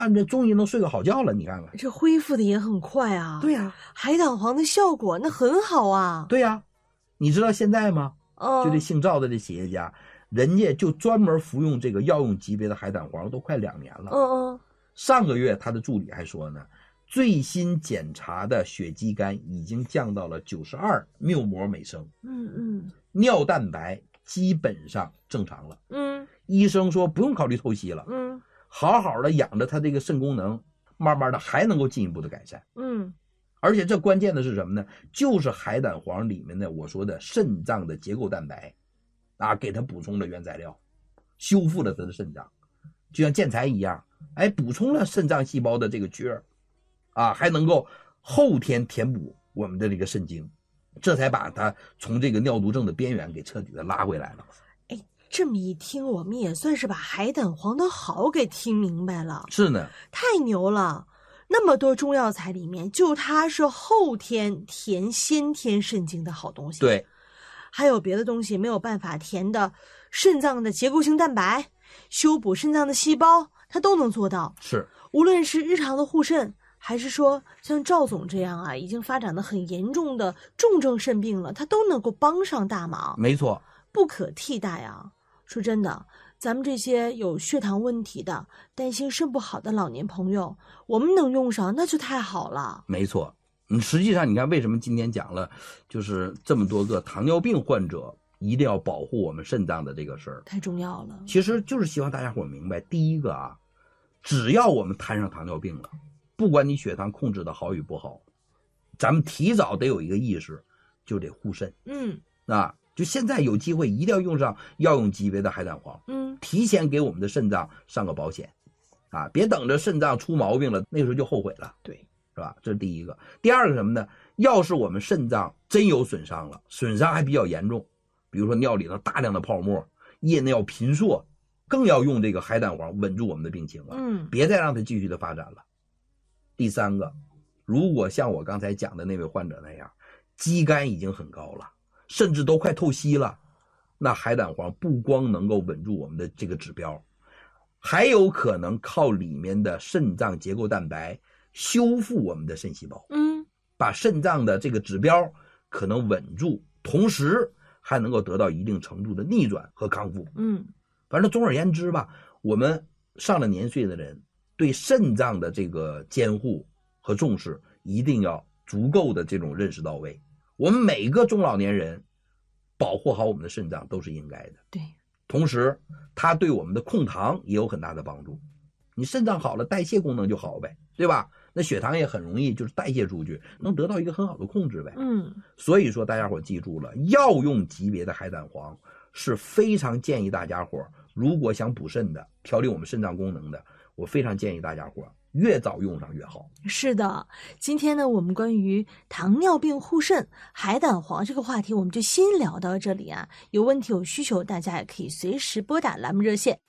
按这终于能睡个好觉了，你看看。 这恢复的也很快啊。 对呀， 海胆黄的效果那很好啊。 对呀，你知道现在吗？就这姓赵的这企业家，人家就专门服用这个药用级别的海胆黄都快2年了。上个月他的助理还说呢，最新检查的血肌酐已经降到了92缪摩每升。尿蛋白基本上正常了。医生说不用考虑透析了。好好的养着他这个肾功能，慢慢的还能够进一步的改善。而且这关键的是什么呢？就是海胆黄里面的我说的肾脏的结构蛋白啊，给它补充了原材料，修复了它的肾脏，就像建材一样，补充了肾脏细胞的这个缺啊，还能够后天填补我们的这个肾精，这才把它从这个尿毒症的边缘给彻底的拉回来了。 这么一听，我们也算是把海胆黄的好给听明白了。 是呢， 太牛了！那么多中药材里面，就它是后天填先天肾精的好东西。 对， 还有别的东西没有办法填的肾脏的结构性蛋白，修补肾脏的细胞，它都能做到。 是， 无论是日常的护肾，还是说像赵总这样啊，已经发展的很严重的重症肾病了，它都能够帮上大忙。 没错， 不可替代啊！说真的，咱们这些有血糖问题的、担心肾不好的老年朋友，我们能用上那就太好了。 没错，实际上你看，为什么今天讲了，就是这么多个糖尿病患者一定要保护我们肾脏的这个事儿， 太重要了。 其实就是希望大家伙明白，第一个啊，只要我们摊上糖尿病了，不管你血糖控制的好与不好，咱们提早得有一个意识，就得护肾。就现在有机会一定要用上药用级别的海胆黄，提前给我们的肾脏上个保险啊，别等着肾脏出毛病了，那个时候就后悔了。 对， 是吧？这是第一个。第二个什么呢？要是我们肾脏真有损伤了，损伤还比较严重，比如说尿里头大量的泡沫，夜尿频数，更要用这个海胆黄稳住我们的病情了。别再让它继续的发展了。第三个，如果像我刚才讲的那位患者那样，肌酐已经很高了，甚至都快透析了，那海胆黄不光能够稳住我们的这个指标，还有可能靠里面的肾脏结构蛋白修复我们的肾细胞，把肾脏的这个指标可能稳住，同时还能够得到一定程度的逆转和康复。反正总而言之吧，我们上了年岁的人对肾脏的这个监护和重视一定要足够的这种认识到位。我们每个中老年人保护好我们的肾脏都是应该的。 对， 同时它对我们的控糖也有很大的帮助。你肾脏好了，代谢功能就好呗，对吧？那血糖也很容易就是代谢出去，能得到一个很好的控制呗。所以说大家伙记住了，药用级别的海胆黄是非常建议大家伙，如果想补肾的，调理我们肾脏功能的，我非常建议大家伙越早用上越好。 是的，今天呢，我们关于糖尿病护肾、海胆黄这个话题，我们就先聊到这里啊。有问题有需求，大家也可以随时拨打栏目热线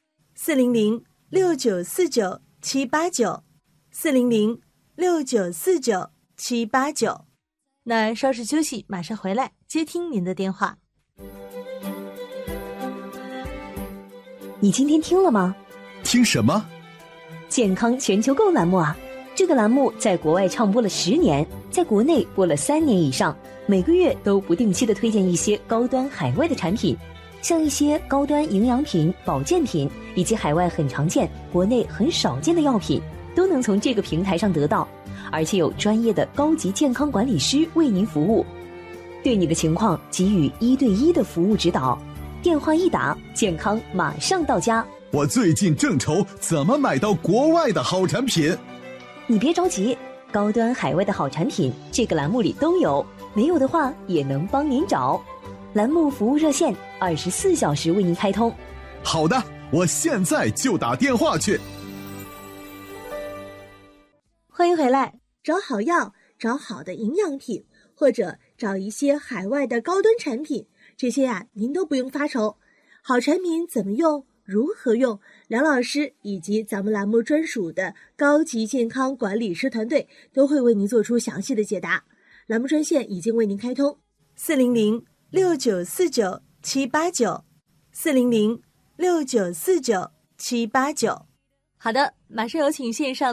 400-6949-789，400-6949-789。那稍事休息，马上回来接听您的电话。 你今天听了吗？ 听什么？ 健康全球购栏目啊！这个栏目在国外唱播了10年，在国内播了3年以上，每个月都不定期的推荐一些高端海外的产品，像一些高端营养品、保健品，以及海外很常见、国内很少见的药品，都能从这个平台上得到，而且有专业的高级健康管理师为您服务，对你的情况给予1对1的服务指导。电话一打，健康马上到家。 我最近正愁怎么买到国外的好产品。 你别着急，高端海外的好产品这个栏目里都有，没有的话也能帮您找。栏目服务热线24小时为您开通。 好的，我现在就打电话去。 欢迎回来，找好药，找好的营养品，或者找一些海外的高端产品，这些啊您都不用发愁。好产品怎么用，如何用，梁老师以及咱们栏目专属的高级健康管理师团队都会为您做出详细的解答。栏目专线已经为您开通，400-6949-789，400-6949-789。 好的，马上有请线上